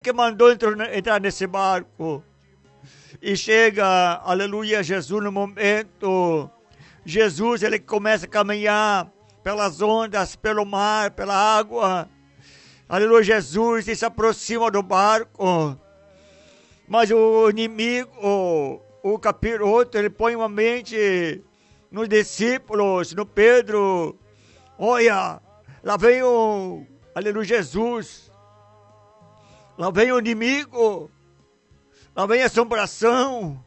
que mandou entrar nesse barco. E chega, aleluia, Jesus no momento. Jesus, ele começa a caminhar pelas ondas, pelo mar, pela água. Aleluia, Jesus, e se aproxima do barco. Mas o inimigo, o capiroto, ele põe uma mente nos discípulos, no Pedro. Olha, lá vem o, aleluia, Jesus. Lá vem o inimigo. Lá vem a assombração.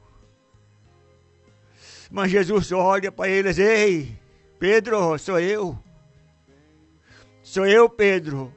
Mas Jesus olha para eles: ei, Pedro, sou eu. Sou eu, Pedro.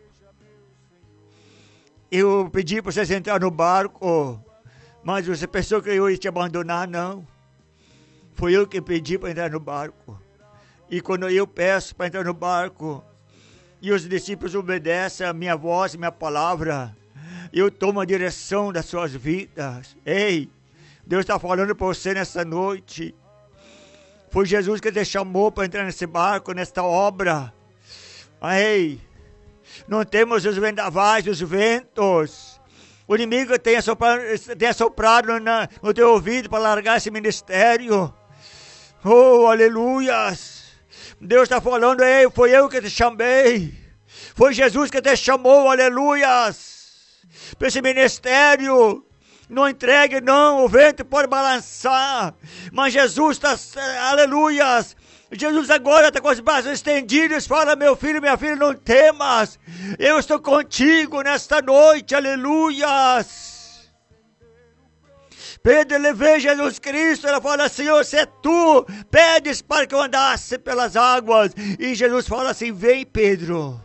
Eu pedi para vocês entrar no barco, mas você pensou que eu ia te abandonar? Não. Foi eu que pedi para entrar no barco. E quando eu peço para entrar no barco, e os discípulos obedecem a minha voz, a minha palavra, eu tomo a direção das suas vidas. Ei, Deus está falando para você nessa noite. Foi Jesus que te chamou para entrar nesse barco, nesta obra. Ei, não temos os vendavais, os ventos. O inimigo tem assoprado no teu ouvido para largar esse ministério. Oh, aleluias. Deus está falando: ei, foi eu que te chamei. Foi Jesus que te chamou, aleluias, para esse ministério. Não entregue, não, o vento pode balançar, mas Jesus está, aleluias, Jesus agora está com os braços estendidos, fala: meu filho, minha filha, não temas, eu estou contigo nesta noite, aleluias. Pedro, ele vê Jesus Cristo, ela fala: Senhor, se é tu, pedes para que eu andasse pelas águas, e Jesus fala assim: vem, Pedro,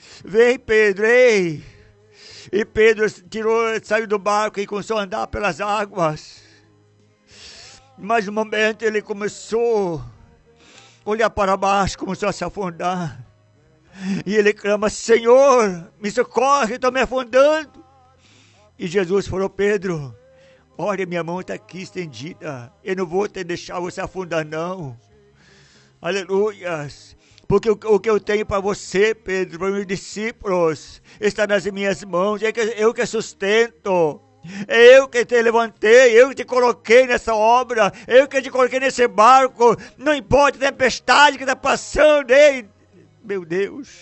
ei. E Pedro saiu do barco e começou a andar pelas águas. Mas no momento ele começou a olhar para baixo, começou a se afundar. E ele clama: Senhor, me socorre, estou me afundando. E Jesus falou: Pedro, olha, minha mão está aqui estendida. Eu não vou te deixar você afundar, não. Aleluias. Porque o que eu tenho para você, Pedro, para meus discípulos, está nas minhas mãos. Eu que sustento. É eu que te levantei. Eu que te coloquei nessa obra. Eu que te coloquei nesse barco. Não importa a tempestade que está passando. Ei, meu Deus.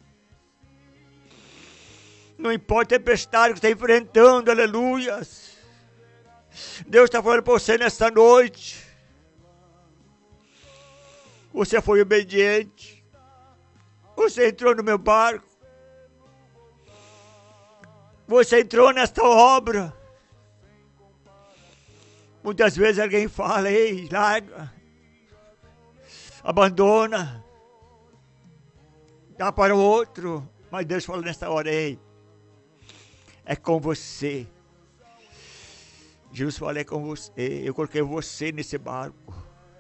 Não importa a tempestade que está enfrentando. Aleluias. Deus está falando para você nesta noite. Você foi obediente. Você entrou no meu barco. Você entrou nesta obra. Muitas vezes alguém fala: ei, larga, abandona, dá para o outro. Mas Deus fala nesta hora: ei, é com você. Jesus fala: é com você. Eu coloquei você nesse barco.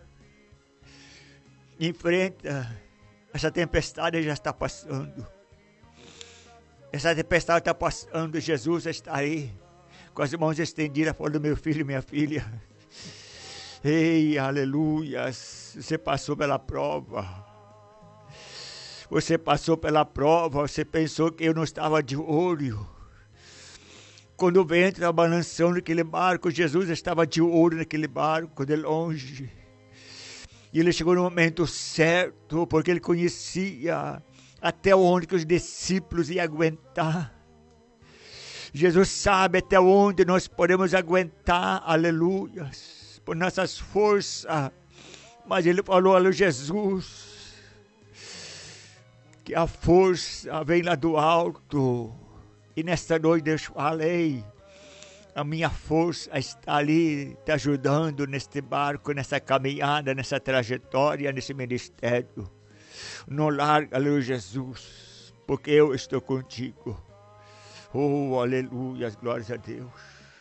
Enfrenta, essa tempestade já está passando. Essa tempestade está passando, Jesus está aí, com as mãos estendidas, falando: meu filho, minha filha. Ei, aleluia, você passou pela prova. Você passou pela prova, você pensou que eu não estava de olho. Quando o vento estava balançando naquele barco, Jesus estava de olho naquele barco, de longe. E ele chegou no momento certo, porque ele conhecia até onde que os discípulos iam aguentar. Jesus sabe até onde nós podemos aguentar, aleluia, por nossas forças. Mas ele falou: olha, Jesus, que a força vem lá do alto. E nesta noite Deus fala: ei, a minha força está ali te ajudando neste barco, nessa caminhada, nessa trajetória, nesse ministério. Não larga, aleluia, Jesus, porque eu estou contigo. Oh, aleluia, glórias a Deus.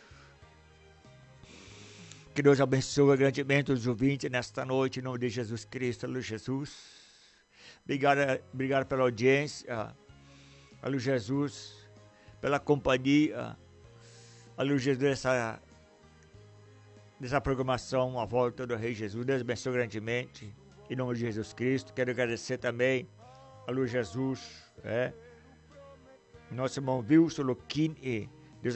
Que Deus abençoe grandemente os ouvintes nesta noite, em nome de Jesus Cristo, aleluia, Jesus. Obrigado pela audiência, aleluia, Jesus, pela companhia. Aleluia, Jesus, dessa programação, a volta do Rei Jesus. Deus abençoe grandemente, em nome de Jesus Cristo. Quero agradecer também, aleluia, Jesus, nosso irmão Wilson Luquini,